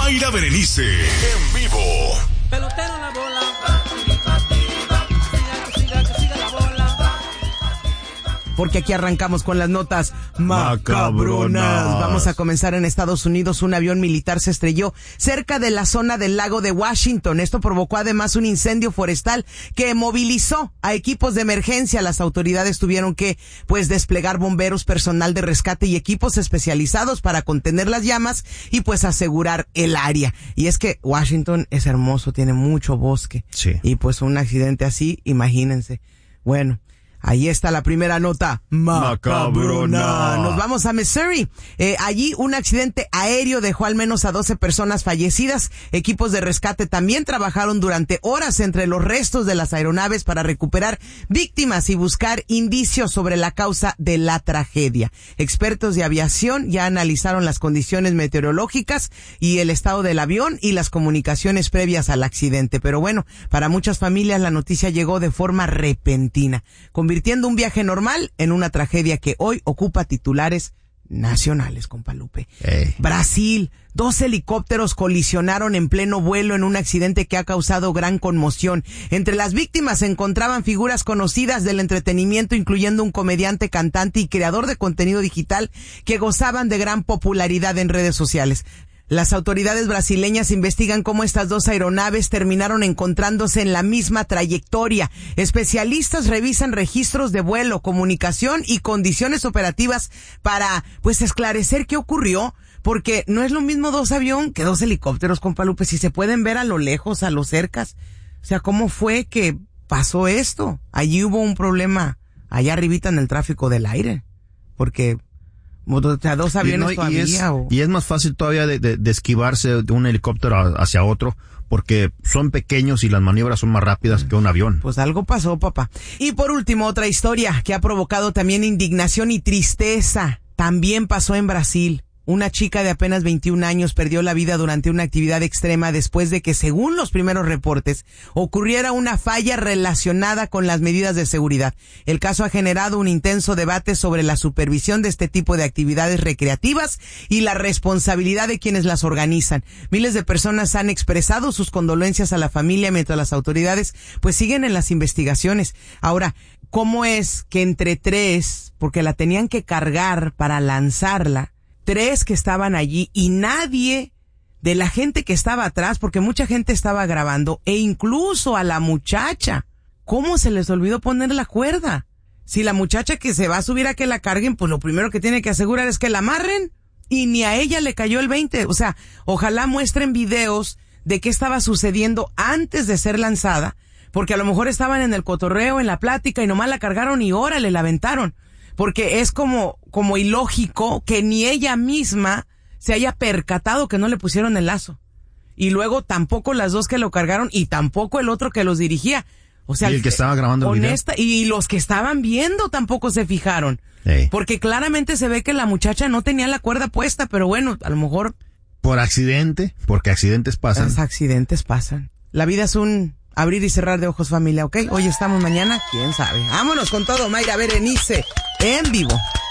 Mayra Berenice, en vivo. Pelotero la bola. Porque aquí arrancamos con las notas macabronas. Vamos a comenzar en Estados Unidos. Un avión militar se estrelló cerca de la zona del lago de Washington. Esto provocó además un incendio forestal que movilizó a equipos de emergencia. Las autoridades tuvieron que, desplegar bomberos, personal de rescate y equipos especializados para contener las llamas y asegurar el área. Y es que Washington es hermoso, tiene mucho bosque. Sí. Y un accidente así, imagínense. Bueno. Ahí está la primera nota macabrona. Nos vamos a Missouri. Allí un accidente aéreo dejó al menos a 12 personas fallecidas. Equipos de rescate también trabajaron durante horas entre los restos de las aeronaves para recuperar víctimas y buscar indicios sobre la causa de la tragedia. Expertos de aviación ya analizaron las condiciones meteorológicas y el estado del avión y las comunicaciones previas al accidente. Pero bueno, para muchas familias la noticia llegó de forma repentina, convirtiendo un viaje normal en una tragedia que hoy ocupa titulares nacionales, compa Lupe. Brasil, 2 helicópteros colisionaron en pleno vuelo en un accidente que ha causado gran conmoción. Entre las víctimas se encontraban figuras conocidas del entretenimiento, incluyendo un comediante, cantante y creador de contenido digital que gozaban de gran popularidad en redes sociales. Las autoridades brasileñas investigan cómo estas 2 aeronaves terminaron encontrándose en la misma trayectoria. Especialistas revisan registros de vuelo, comunicación y condiciones operativas para, esclarecer qué ocurrió, porque no es lo mismo 2 aviones que 2 helicópteros, compa Lupe, si se pueden ver a lo lejos, a lo cercas. O sea, ¿cómo fue que pasó esto? Allí hubo un problema, allá arribita en el tráfico del aire, porque... O sea, 2 aviones y es más fácil todavía de esquivarse de un helicóptero hacia otro, porque son pequeños y las maniobras son más rápidas que un avión. Algo pasó, papá. Y por último, otra historia que ha provocado también indignación y tristeza. También pasó en Brasil. Una chica de apenas 21 años perdió la vida durante una actividad extrema después de que, según los primeros reportes, ocurriera una falla relacionada con las medidas de seguridad. El caso ha generado un intenso debate sobre la supervisión de este tipo de actividades recreativas y la responsabilidad de quienes las organizan. Miles de personas han expresado sus condolencias a la familia mientras las autoridades siguen en las investigaciones. Ahora, ¿cómo es que entre 3, porque la tenían que cargar para lanzarla, 3 que estaban allí y nadie de la gente que estaba atrás, porque mucha gente estaba grabando, e incluso a la muchacha, ¿cómo se les olvidó poner la cuerda? Si la muchacha que se va a subir a que la carguen, lo primero que tiene que asegurar es que la amarren, y ni a ella le cayó el 20. O sea, ojalá muestren videos de qué estaba sucediendo antes de ser lanzada, porque a lo mejor estaban en el cotorreo, en la plática, y nomás la cargaron y órale, la aventaron. Porque es como ilógico que ni ella misma se haya percatado que no le pusieron el lazo. Y luego tampoco las 2 que lo cargaron y tampoco el otro que los dirigía. O sea, y el que estaba grabando el video. Y los que estaban viendo tampoco se fijaron. Porque claramente se ve que la muchacha no tenía la cuerda puesta, pero bueno, a lo mejor... Por accidente, porque accidentes pasan. Los accidentes pasan. La vida es un... abrir y cerrar de ojos, familia, ¿ok? Hoy estamos, mañana, quién sabe. Vámonos con todo, Mayra Berenice, en vivo.